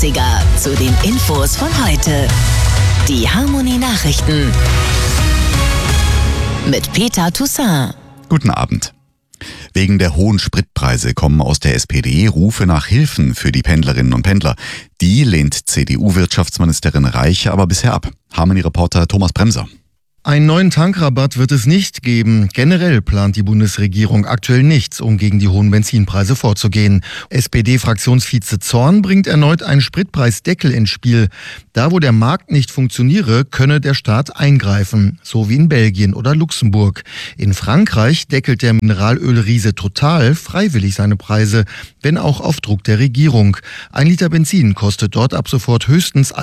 80er zu den Infos von heute. Die Harmony Nachrichten mit Peter Toussaint. Guten Abend. Wegen der hohen Spritpreise kommen aus der SPD Rufe nach Hilfen für die Pendlerinnen und Pendler. Die lehnt CDU-Wirtschaftsministerin Reiche aber bisher ab. Harmony-Reporter Thomas Bremser. Einen neuen Tankrabatt wird es nicht geben. Generell plant die Bundesregierung aktuell nichts, um gegen die hohen Benzinpreise vorzugehen. SPD-Fraktionsvize Zorn bringt erneut einen Spritpreisdeckel ins Spiel. Da, wo der Markt nicht funktioniere, könne der Staat eingreifen, so wie in Belgien oder Luxemburg. In Frankreich deckelt der Mineralölriese Total freiwillig seine Preise, wenn auch auf Druck der Regierung. 1 Liter Benzin kostet dort ab sofort höchstens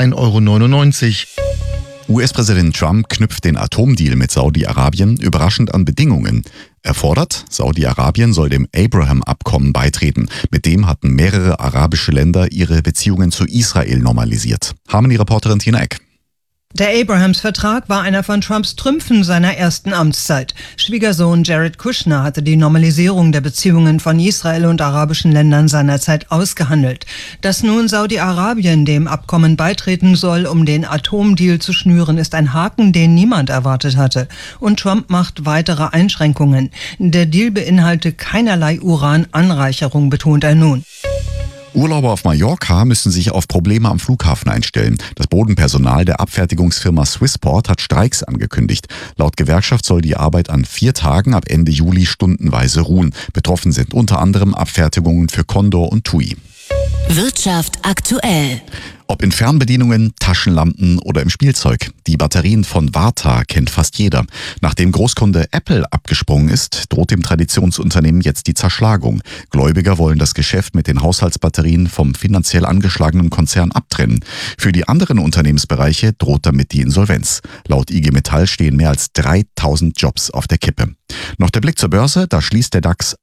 1,99 €. US-Präsident Trump knüpft den Atomdeal mit Saudi-Arabien überraschend an Bedingungen. Er fordert, Saudi-Arabien soll dem Abraham-Abkommen beitreten. Mit dem hatten mehrere arabische Länder ihre Beziehungen zu Israel normalisiert. Harmony-Reporterin Tina Eck. Der Abrahams-Vertrag war einer von Trumps Trümpfen seiner ersten Amtszeit. Schwiegersohn Jared Kushner hatte die Normalisierung der Beziehungen von Israel und arabischen Ländern seinerzeit ausgehandelt. Dass nun Saudi-Arabien dem Abkommen beitreten soll, um den Atomdeal zu schnüren, ist ein Haken, den niemand erwartet hatte. Und Trump macht weitere Einschränkungen. Der Deal beinhalte keinerlei Urananreicherung, betont er nun. Urlauber auf Mallorca müssen sich auf Probleme am Flughafen einstellen. Das Bodenpersonal der Abfertigungsfirma Swissport hat Streiks angekündigt. Laut Gewerkschaft soll die Arbeit an 4 Tagen ab Ende Juli stundenweise ruhen. Betroffen sind unter anderem Abfertigungen für Condor und TUI. Wirtschaft aktuell. Ob in Fernbedienungen, Taschenlampen oder im Spielzeug. Die Batterien von Varta kennt fast jeder. Nachdem Großkunde Apple abgesprungen ist, droht dem Traditionsunternehmen jetzt die Zerschlagung. Gläubiger wollen das Geschäft mit den Haushaltsbatterien vom finanziell angeschlagenen Konzern abtrennen. Für die anderen Unternehmensbereiche droht damit die Insolvenz. Laut IG Metall stehen mehr als 3000 Jobs auf der Kippe. Noch der Blick zur Börse, da schließt der DAX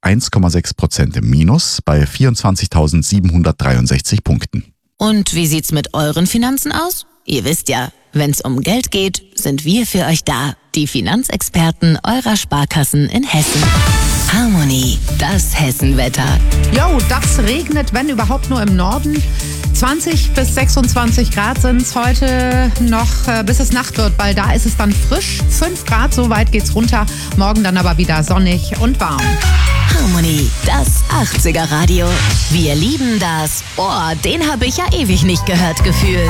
1,6% im Minus bei 24.763 Punkten. Und wie sieht's mit euren Finanzen aus? Ihr wisst ja, wenn's um Geld geht, sind wir für euch da. Die Finanzexperten eurer Sparkassen in Hessen. Harmony, das Hessenwetter. Jo, das regnet, wenn überhaupt nur im Norden. 20 bis 26 Grad sind es heute noch, bis es Nacht wird, weil da ist es dann frisch. 5 Grad, so weit geht's runter. Morgen dann aber wieder sonnig und warm. Harmony, das 80er Radio. Wir lieben das. Oh, den habe ich ja ewig nicht gehört, Gefühl.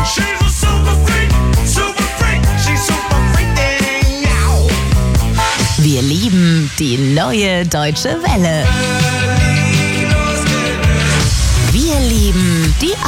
Wir lieben die neue Deutsche Welle. Wir lieben die